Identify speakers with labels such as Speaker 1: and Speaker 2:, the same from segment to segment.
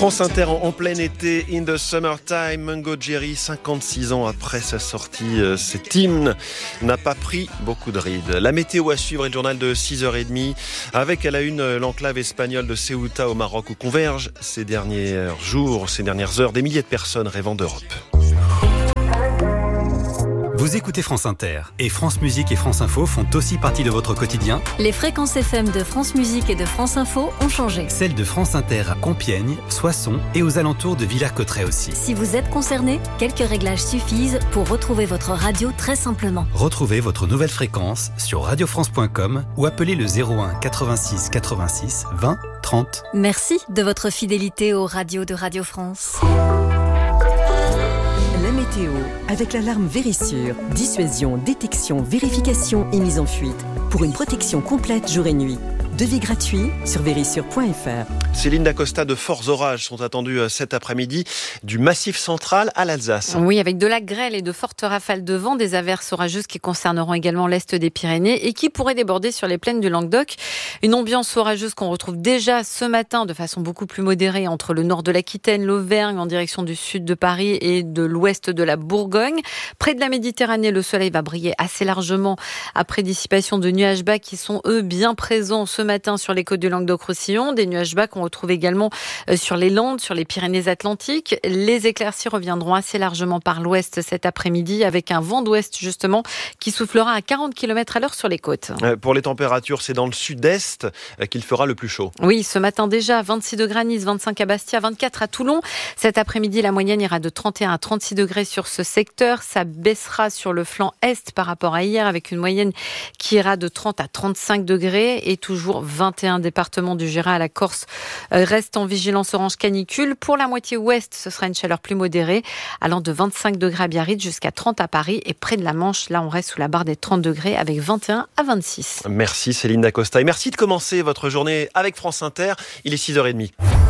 Speaker 1: France Inter en plein été, In the Summertime. Mungo Jerry, 56 ans après sa sortie, cet hymne n'a pas pris beaucoup de rides. La météo à suivre et le journal de 6h30 avec à la une l'enclave espagnole de Ceuta au Maroc où convergent ces derniers jours, ces dernières heures, des milliers de personnes rêvant d'Europe.
Speaker 2: Vous écoutez France Inter et France Musique et France Info font aussi partie de votre quotidien.
Speaker 3: Les fréquences FM de France Musique et de France Info ont changé.
Speaker 2: Celles de France Inter à Compiègne, Soissons et aux alentours de Villers-Cotterêts aussi.
Speaker 3: Si vous êtes concerné, quelques réglages suffisent pour retrouver votre radio très simplement.
Speaker 2: Retrouvez votre nouvelle fréquence sur radiofrance.com ou appelez le 01 86 86 20 30.
Speaker 3: Merci de votre fidélité aux radios de Radio France.
Speaker 4: La météo, avec l'alarme Vérissure. Dissuasion, détection, vérification et mise en fuite. Pour une protection complète jour et nuit. Devis gratuit sur vérissure.fr.
Speaker 1: Céline Dacosta, de forts orages sont attendus cet après-midi du Massif central à l'Alsace.
Speaker 5: Oui, avec de la grêle et de fortes rafales de vent, des averses orageuses qui concerneront également l'est des Pyrénées et qui pourraient déborder sur les plaines du Languedoc. Une ambiance orageuse qu'on retrouve déjà ce matin de façon beaucoup plus modérée entre le nord de l'Aquitaine, l'Auvergne en direction du sud de Paris et de l'ouest de la Bourgogne. Près de la Méditerranée, le soleil va briller assez largement après dissipation de nuages bas qui sont eux bien présents ce matin sur les côtes du Languedoc-Roussillon. Des nuages bas qu'on retrouve également sur les Landes, sur les Pyrénées-Atlantiques. Les éclaircies reviendront assez largement par l'ouest cet après-midi avec un vent d'ouest justement qui soufflera à 40 km/h sur les côtes.
Speaker 1: Pour les températures, c'est dans le sud-est qu'il fera le plus chaud.
Speaker 5: Oui, ce matin déjà, 26 degrés à Nice, 25 à Bastia, 24 à Toulon. Cet après-midi, la moyenne ira de 31 à 36 degrés sur ce secteur. Ça baissera sur le flanc est par rapport à hier avec une moyenne qui ira de 30 à 35 degrés et toujours 21 départements du Jura à la Corse restent en vigilance orange canicule. Pour la moitié ouest, ce sera une chaleur plus modérée, allant de 25 degrés à Biarritz jusqu'à 30 à Paris. Et près de la Manche, là, on reste sous la barre des 30 degrés avec 21 à 26.
Speaker 1: Merci Céline Dacosta et merci de commencer votre journée avec France Inter. Il est 6h30.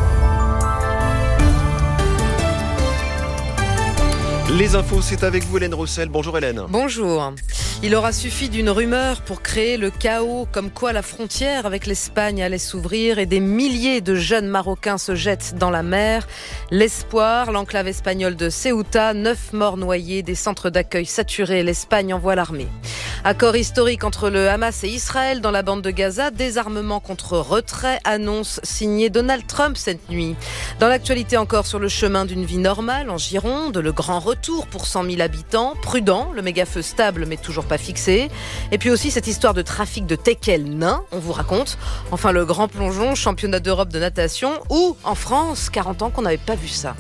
Speaker 1: Les infos, c'est avec vous Hélène Roussel. Bonjour Hélène.
Speaker 6: Bonjour. Il aura suffi d'une rumeur pour créer le chaos, comme quoi la frontière avec l'Espagne allait s'ouvrir et des milliers de jeunes Marocains se jettent dans la mer. L'espoir, l'enclave espagnole de Ceuta, 9 morts noyés, des centres d'accueil saturés, l'Espagne envoie l'armée. Accord historique entre le Hamas et Israël dans la bande de Gaza, désarmement contre retrait, annonce signée Donald Trump cette nuit. Dans l'actualité encore sur le chemin d'une vie normale en Gironde, le grand retour pour 100 000 habitants, prudent, le méga-feu stable mais toujours pas fixé. Et puis aussi cette histoire de trafic de teckels nains, on vous raconte. Enfin le grand plongeon, championnat d'Europe de natation, ou en France, 40 ans qu'on n'avait pas vu ça.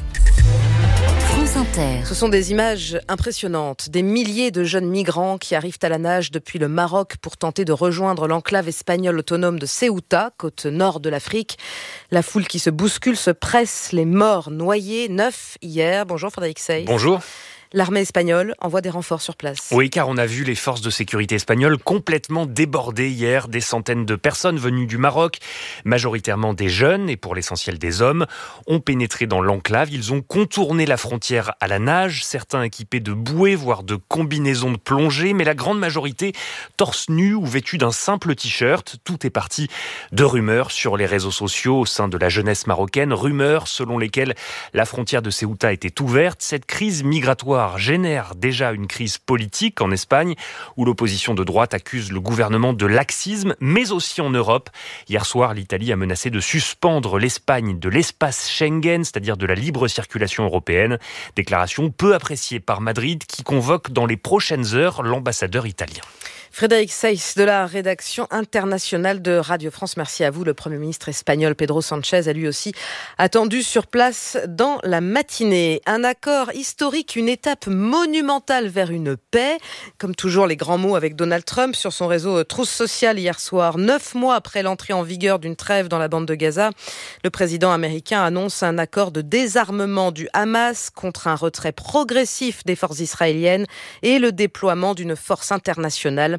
Speaker 3: France Inter.
Speaker 6: Ce sont des images impressionnantes, des milliers de jeunes migrants qui arrivent à la nage depuis le Maroc pour tenter de rejoindre l'enclave espagnole autonome de Ceuta, côte nord de l'Afrique. La foule qui se bouscule, se presse, les morts noyés, 9 hier. Bonjour Frédéric Seyss.
Speaker 7: Bonjour.
Speaker 6: L'armée espagnole envoie des renforts sur place.
Speaker 7: Oui, car on a vu les forces de sécurité espagnoles complètement débordées hier. Des centaines de personnes venues du Maroc, majoritairement des jeunes et pour l'essentiel des hommes, ont pénétré dans l'enclave. Ils ont contourné la frontière à la nage, certains équipés de bouées, voire de combinaisons de plongée, mais la grande majorité torse nu ou vêtue d'un simple t-shirt. Tout est parti de rumeurs sur les réseaux sociaux au sein de la jeunesse marocaine. Rumeurs selon lesquelles la frontière de Ceuta était ouverte. Cette crise migratoire génère déjà une crise politique en Espagne où l'opposition de droite accuse le gouvernement de laxisme, mais aussi en Europe. Hier soir, l'Italie a menacé de suspendre l'Espagne de l'espace Schengen, c'est-à-dire de la libre circulation européenne. Déclaration peu appréciée par Madrid qui convoque dans les prochaines heures l'ambassadeur italien.
Speaker 6: Frédéric Seyss de la rédaction internationale de Radio France. Merci à vous. Le Premier ministre espagnol Pedro Sánchez a lui aussi attendu sur place dans la matinée. Un accord historique, une étape monumentale vers une paix. Comme toujours, les grands mots avec Donald Trump sur son réseau Truth Social hier soir. 9 mois après l'entrée en vigueur d'une trêve dans la bande de Gaza, le président américain annonce un accord de désarmement du Hamas contre un retrait progressif des forces israéliennes et le déploiement d'une force internationale.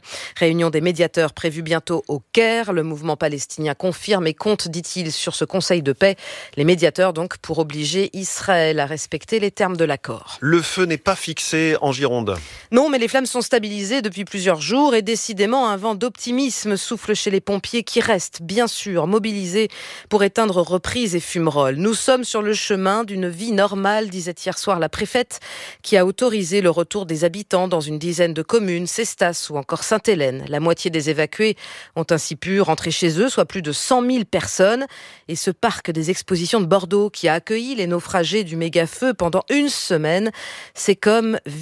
Speaker 6: Réunion des médiateurs prévue bientôt au Caire. Le mouvement palestinien confirme et compte, dit-il, sur ce conseil de paix. Les médiateurs donc pour obliger Israël à respecter les termes de l'accord.
Speaker 1: Le feu n'est pas fixé en Gironde.
Speaker 6: Non, mais les flammes sont stabilisées depuis plusieurs jours et décidément un vent d'optimisme souffle chez les pompiers qui restent bien sûr mobilisés pour éteindre reprises et fumerolles. Nous sommes sur le chemin d'une vie normale, disait hier soir la préfète, qui a autorisé le retour des habitants dans une dizaine de communes, Cestas ou encore Sainte-Hélène. La moitié des évacués ont ainsi pu rentrer chez eux, soit plus de 100 000 personnes. Et ce parc des expositions de Bordeaux qui a accueilli les naufragés du méga-feu pendant une semaine, c'est comme